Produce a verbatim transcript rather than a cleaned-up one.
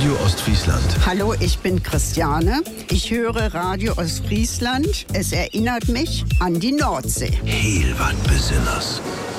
Radio Ostfriesland. Hallo, ich bin Christiane. Ich höre Radio Ostfriesland. Es erinnert mich an die Nordsee. Heel wat Besonders.